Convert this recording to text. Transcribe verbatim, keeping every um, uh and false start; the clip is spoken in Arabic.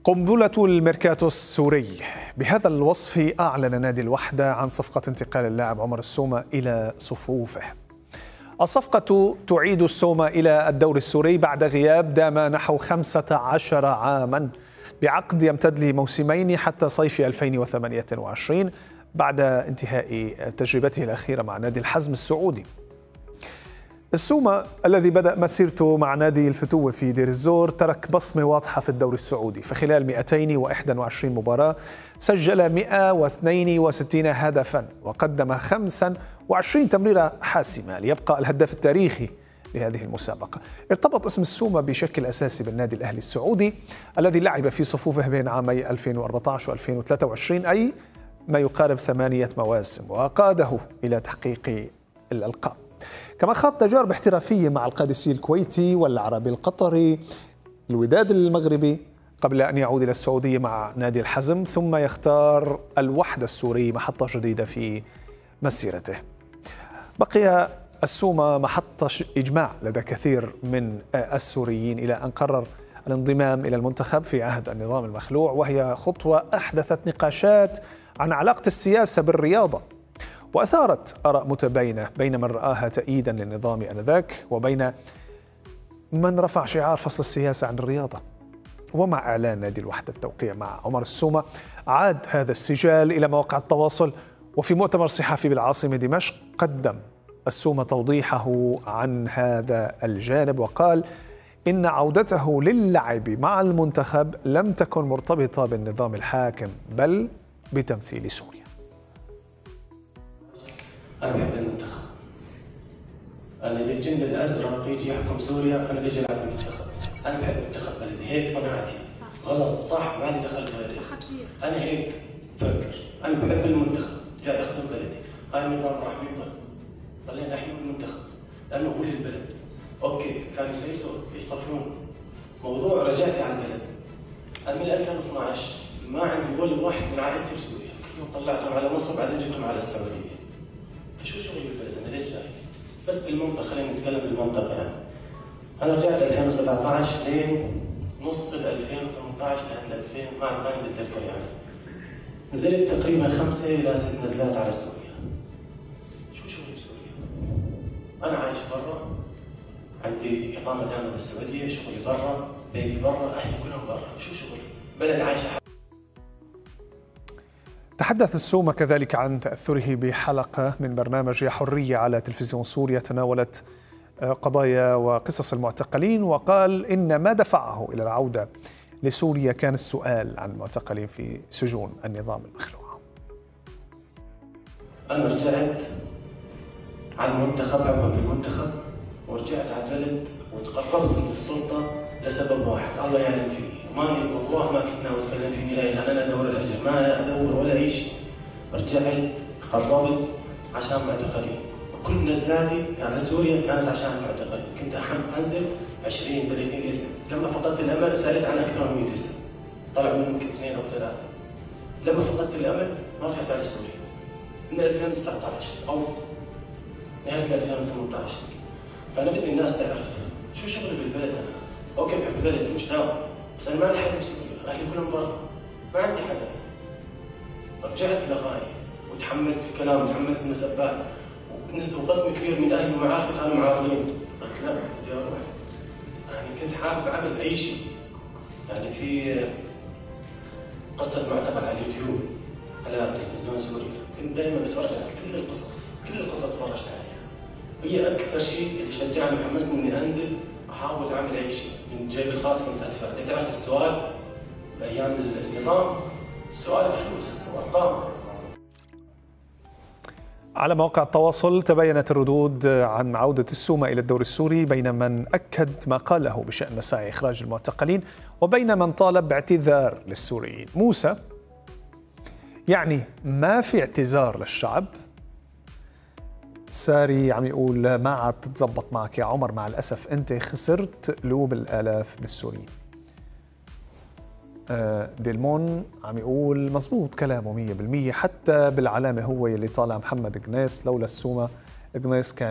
قنبلة الميركاتو السوري. بهذا الوصف أعلن نادي الوحدة عن صفقة انتقال اللاعب عمر السومة إلى صفوفه. الصفقة تعيد السومة إلى الدوري السوري بعد غياب دام نحو خمسة عشر عاما، بعقد يمتد له موسمين حتى صيف ألفين وثمانية وعشرين بعد انتهاء تجربته الأخيرة مع نادي الحزم السعودي. السومة الذي بدأ مسيرته مع نادي الفتوة في دير الزور ترك بصمة واضحة في الدوري السعودي، فخلال مئتين وواحد وعشرين مباراة سجل مئة واثنين وستين هدفا وقدم خمسة وعشرين تمريرة حاسمة ليبقى الهداف التاريخي لهذه المسابقة. ارتبط اسم السومة بشكل أساسي بالنادي الأهلي السعودي الذي لعب في صفوفه بين عامي ألفين وأربعة عشر وألفين وثلاثة وعشرين، أي ما يقارب ثمانية مواسم، وقاده إلى تحقيق الألقاب. كما خاض تجارب احترافية مع القادسي الكويتي والعربي القطري، الوداد المغربي، قبل أن يعود إلى السعودية مع نادي الحزم، ثم يختار الوحدة السوري محطة جديدة في مسيرته. بقي السومة محط إجماع لدى كثير من السوريين إلى أن قرر الانضمام إلى المنتخب في عهد النظام المخلوع، وهي خطوة أحدثت نقاشات عن علاقة السياسة بالرياضة، وأثارت آراء متباينة بين من رآها تأييدا للنظام آنذاك وبين من رفع شعار فصل السياسة عن الرياضة. ومع إعلان نادي الوحدة التوقيع مع عمر السومة عاد هذا السجال إلى مواقع التواصل، وفي مؤتمر صحفي بالعاصمة دمشق قدم السومة توضيحه عن هذا الجانب، وقال إن عودته للعب مع المنتخب لم تكن مرتبطة بالنظام الحاكم بل بتمثيل سوريا. أنا بحب المنتخب. أنا إذا الجن الأزرق يجي يحكم سوريا أنا بيجي ألعب المنتخب. أنا بحب منتخب بلدي، هيك قناعتي. غلط صح ما لي دخل ببلدي. أنا هيك بفكر، أنا بحب المنتخب، جاي أخدم بلدي. هاي النظام راح ينضل. ضلينا نحن بالمنتخب لأنه هو للبلد. أوكي كانوا يسيسوا يصطفلون. موضوع رجعتي على البلد. أنا من ألفين واثنعش ما عندي ولا واحد من عائلتي بسوريا، كلهم طلعتهم على مصر بعدين جبتهم على السعودية. فشو شغلي بالبلد؟ أنا ليش جاي؟ بس بالمنطقة، خلينا نتكلم بالمنطقة يعني. أنا رجعت ألفين وسبعة عشر لين نص ال ألفين وثمانية عشر لحد ألفين ما ما بتذكر يعني. نزلت تقريبا خمسة إلى ست نزلات على سوريا. شو شغلي بسوريا؟ أنا عايش برا، عندي إقامة دائمة بالسعودية، شغلي برا، بيتي برا، أهلي كلهم برا، شو شغلي؟ بلد عايشة. تحدث السومة كذلك عن تأثره بحلقة من برنامج يا حرية على تلفزيون سوريا تناولت قضايا وقصص المعتقلين، وقال إن ما دفعه إلى العودة لسوريا كان السؤال عن المعتقلين في سجون النظام المخلوع. أنا رجعت على المنتخب، حكم بالمنتخب، ورجعت على البلد وتقربت من السلطة لسبب واحد الله يعلم فيه. ماني والله ما كنت ناوي اتكلم فيه نهائيا، لان انا ادور الاجر ما ادور ولا اي شيء. رجعت تقربت عشان معتقلين، وكل نزلاتي كان لسوريا كانت عشان المعتقلين. كنت انزل عشرين ثلاثين اسم، لما فقدت الامل سالت عن اكثر من مئة اسم، طلع منهم اثنين او ثلاثه. لما فقدت الامل ما رجعت على سوريا من ألفين وتسعة عشر او نهايه ألفين وثمانية عشر. فانا بدي الناس تعرف شو شغلي بالبلد. انا اوكي بحب بلدي مش داوم، بس انا ما لي حدا بسوريا، اهلي كلهم برا، ما عندي حدا. رجعت لغاية وتحملت الكلام وتحملت المسبات، وقسم كبير من اهلي ومعارفي كانوا معارضين. قلت لا بدي اروح، يعني كنت حابب اعمل اي شيء. يعني في قصة معتقل على اليوتيوب على تلفزيون سوريا، كنت دائما بتفرج على كل القصص، كل القصص تفرجت عليها. وهي اكثر شيء اللي شجعني وحمسني اني انزل احاول اعمل اي شيء. من جيبي الخاص كنت ادفع. تعرف السؤال بايام النظام سؤال فلوس وارقام. على مواقع التواصل تباينت الردود عن عودة السومة إلى الدوري السوري، بين من أكد ما قاله بشأن مساعي إخراج المعتقلين وبين من طالب باعتذار للسوريين. موسى يعني ما في اعتذار للشعب. ساري عم يقول ما عاد تتزبط معك يا عمر، مع الأسف أنت خسرت قلوب الآلاف من السوريين. ديلمون عم يقول مزبوط كلامه مية بالمية، حتى بالعلامة هو اللي طالع محمد قنيس، لولا السومة قنيس كان